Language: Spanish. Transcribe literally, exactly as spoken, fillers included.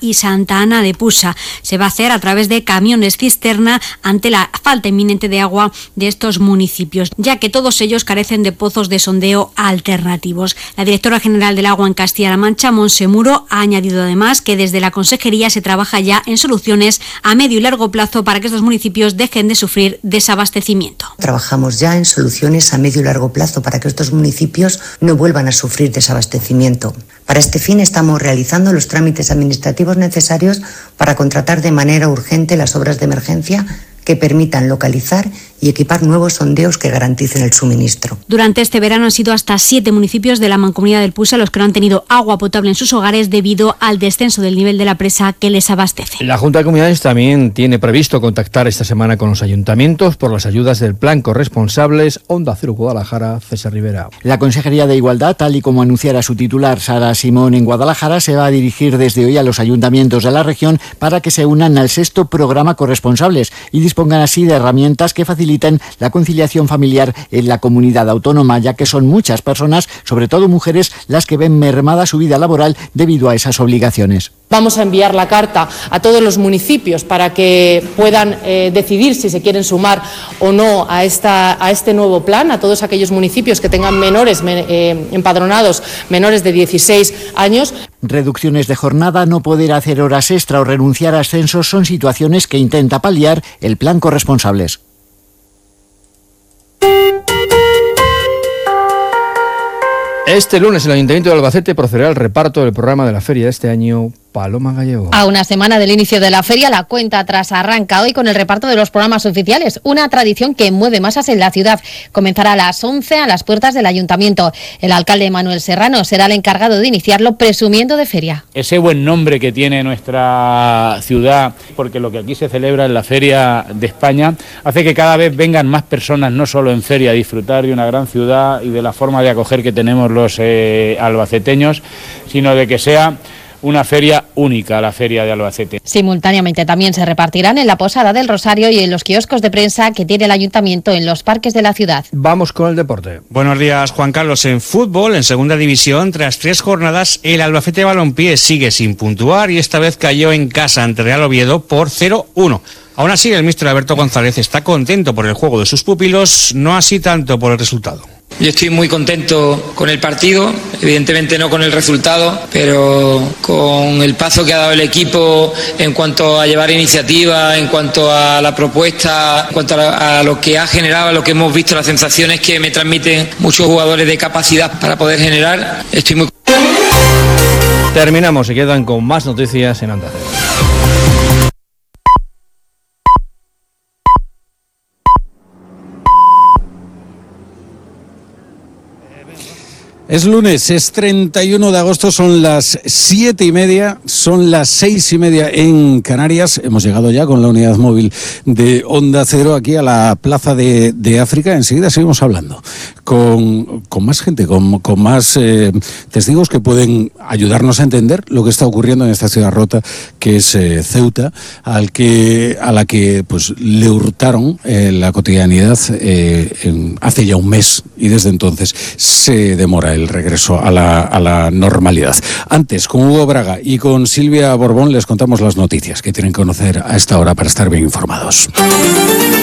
y Santa Ana de Pusa. Se va a hacer a través de camiones cisterna ante la falta inminente de agua de estos municipios, ya que todos ellos carecen de pozos de sondeo alternativos. La directora general del Agua en Castilla-La Mancha, Montse Muro, ha añadido además que desde la Consejería se trabaja ya en soluciones a medio y largo plazo para que estos municipios dejen de sufrir desabastecimiento. Trabajamos ya en soluciones a medio y largo plazo para que estos municipios no vuelvan a sufrir desabastecimiento. Para este fin estamos realizando los trámites administrativos necesarios para contratar de manera urgente las obras de emergencia que permitan localizar y equipar nuevos sondeos que garanticen el suministro. Durante este verano han sido hasta siete municipios de la Mancomunidad del Pusa los que no han tenido agua potable en sus hogares debido al descenso del nivel de la presa que les abastece. La Junta de Comunidades también tiene previsto contactar esta semana con los ayuntamientos por las ayudas del Plan Corresponsables. Onda Cero Guadalajara, César Rivera. La Consejería de Igualdad, tal y como anunciara su titular Sara Simón en Guadalajara, se va a dirigir desde hoy a los ayuntamientos de la región para que se unan al sexto programa Corresponsables y dispongan así de herramientas que faciliten la conciliación familiar en la comunidad autónoma, ya que son muchas personas, sobre todo mujeres, las que ven mermada su vida laboral debido a esas obligaciones. Vamos a enviar la carta a todos los municipios para que puedan eh, decidir si se quieren sumar o no a, esta, a este nuevo plan, a todos aquellos municipios que tengan menores eh, empadronados menores de dieciséis años. Reducciones de jornada, no poder hacer horas extra o renunciar a ascensos son situaciones que intenta paliar el Plan Corresponsables. Este lunes el Ayuntamiento de Albacete procederá al reparto del programa de la feria de este año, Paloma Gallego. A una semana del inicio de la feria, la cuenta atrás arranca hoy con el reparto de los programas oficiales, una tradición que mueve masas en la ciudad. Comenzará a las once a las puertas del Ayuntamiento. El alcalde Manuel Serrano será el encargado de iniciarlo, presumiendo de feria. Ese buen nombre que tiene nuestra ciudad, porque lo que aquí se celebra en la Feria de España hace que cada vez vengan más personas, no solo en feria, a disfrutar de una gran ciudad y de la forma de acoger que tenemos los eh, albaceteños, sino de que sea una feria única, la Feria de Albacete. Simultáneamente también se repartirán en la Posada del Rosario y en los kioscos de prensa que tiene el Ayuntamiento en los parques de la ciudad. Vamos con el deporte. Buenos días, Juan Carlos. En fútbol, en segunda división, tras tres jornadas, el Albacete Balompié sigue sin puntuar y esta vez cayó en casa ante Real Oviedo por cero uno. Aún así, el míster Alberto González está contento por el juego de sus pupilos, no así tanto por el resultado. Yo estoy muy contento con el partido, evidentemente no con el resultado, pero con el paso que ha dado el equipo en cuanto a llevar iniciativa, en cuanto a la propuesta, en cuanto a, la, a lo que ha generado, a lo que hemos visto, las sensaciones que me transmiten muchos jugadores de capacidad para poder generar. Estoy muy Terminamos y quedan con más noticias en Onda Cero. Es lunes, es treinta y uno de agosto, son las siete y media, son las seis y media en Canarias. Hemos llegado ya con la unidad móvil de Onda Cero aquí a la Plaza de, de África. Enseguida seguimos hablando con, con más gente, con, con más eh, testigos que pueden ayudarnos a entender lo que está ocurriendo en esta ciudad rota que es eh, Ceuta, al que, a la que pues le hurtaron eh, la cotidianidad eh, en, hace ya un mes y desde entonces se demora el regreso a la, a la normalidad. Antes, con Hugo Braga y con Silvia Borbón les contamos las noticias que tienen que conocer a esta hora para estar bien informados.